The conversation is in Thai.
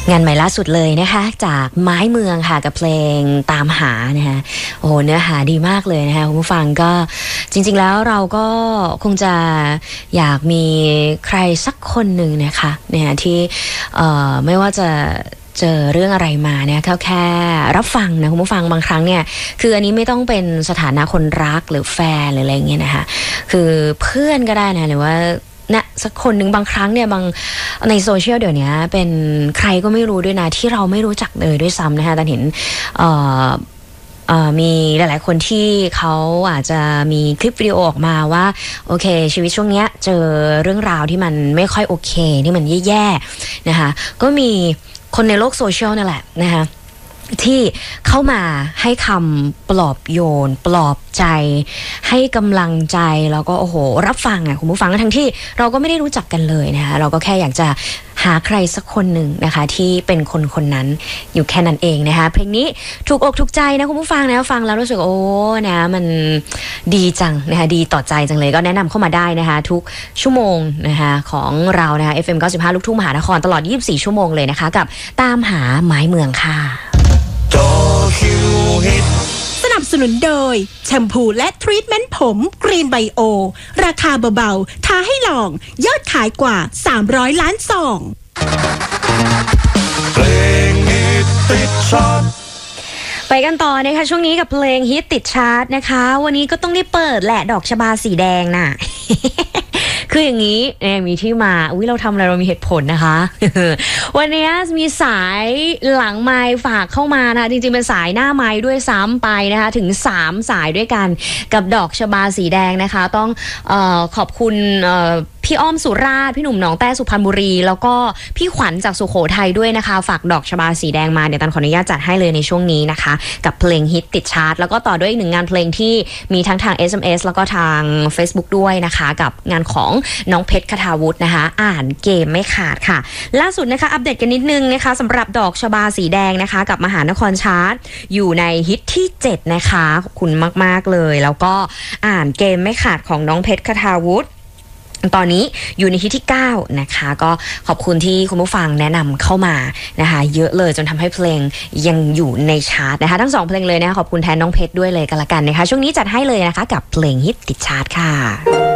งานใหม่ล่าสุดเลยนะคะจากไม้เมืองค่ะกับเพลงตามหานะคะโอ้โหเนื้อหาดีมากเลยนะคะคุณผู้ฟังก็จริงๆแล้วเราก็คงจะอยากมีใครสักคนหนึ่งนะคะเนี่ยที่ไม่ว่าจะเจอเรื่องอะไรมาเนี่ยเขาแค่รับฟังนะคุณผู้ฟังบางครั้งเนี่ยคืออันนี้ไม่ต้องเป็นสถานะคนรักหรือแฟนหรืออะไรเงี้ยนะคะคือเพื่อนก็ได้นะหรือว่านะสักคนหนึ่งบางครั้งเนี่ยบางในโซเชียลเดี๋ยวนี้เป็นใครก็ไม่รู้ด้วยนะที่เราไม่รู้จักเลยด้วยซ้ำนะคะแต่เห็นมีหลายๆคนที่เขาอาจจะมีคลิปวิดีโอออกมาว่าโอเคชีวิตช่วงนี้เจอเรื่องราวที่มันไม่ค่อยโอเคที่มันแย่ๆนะคะก็มีคนในโลกโซเชียลนั่นแหละนะคะที่เข้ามาให้คำปลอบโยนปลอบใจให้กำลังใจแล้วก็โอ้โหรับฟังอ่ะคุณผู้ฟังทั้งที่เราก็ไม่ได้รู้จักกันเลยนะคะเราก็แค่อยากจะหาใครสักคนหนึ่งนะคะที่เป็นคนคนนั้นอยู่แค่นั้นเองนะคะเพลงนี้ถูกอกถูกใจนะคุณผู้ฟังนะฟังแล้วรู้สึกโอ้นะมันดีจังนะคะดีต่อใจจังเลยก็แนะนำเข้ามาได้นะคะทุกชั่วโมงนะคะของเรานะคะ FM 95ลูกทุ่งมหานครตลอด24ชั่วโมงเลยนะคะกับตามหาไม้เมืองค่ะสนับสนุนโดยแชมพูและทรีทเมนต์ผมกรีนไบโอราคาเบาๆท้าให้ลองยอดขายกว่า300ล้านซองเพลงฮิตติดชาร์ตไปกันต่อนะคะช่วงนี้กับเพลงฮิตติดชาร์ตนะคะวันนี้ก็ต้องได้เปิดแหละดอกชบาสีแดงน่ะ คืออย่างนี้มีที่มาเราทำอะไรเรามีเหตุผลนะคะ วันนี้มีสายหลังไมค์ฝากเข้ามานะจริงๆเป็นสายหน้าไมค์ด้วยซ้ำไปนะคะถึง3สายด้วยกันกับดอกชบาสีแดงนะคะต้องขอบคุณพี่อ้อมสุราษฎร์พี่หนุ่มหนองแต้สุพรรณบุรีแล้วก็พี่ขวัญจากสุโขทัยด้วยนะคะฝากดอกชบาสีแดงมาเดี๋ยวตันขออนุญาตจัดให้เลยในช่วงนี้นะคะกับเพลงฮิตติดชาร์ตแล้วก็ต่อด้วยอีกหนึ่งงานเพลงที่มีทั้งทาง SMS แล้วก็ทาง Facebook ด้วยนะคะกับงานของน้องเพชรคทาวุฒินะคะอ่านเกมไม่ขาดค่ะล่าสุดนะคะอัปเดตกันนิดนึงนะคะสำหรับดอกชบาสีแดงนะคะกับมหานครชาร์ตอยู่ในฮิตที่7นะคะขอบคุณมากๆเลยแล้วก็อ่านเกมไม่ขาดของน้องเพชรคทาวุฒิตอนนี้อยู่ในที่ที่9นะคะก็ขอบคุณที่คุณผู้ฟังแนะนำเข้ามานะคะเยอะเลยจนทำให้เพลงยังอยู่ในชาร์ตนะคะทั้ง2เพลงเลยนะคะขอบคุณแทนน้องเพชรด้วยเลยกันละกันนะคะช่วงนี้จัดให้เลยนะคะกับเพลงฮิตติดชาร์ตค่ะ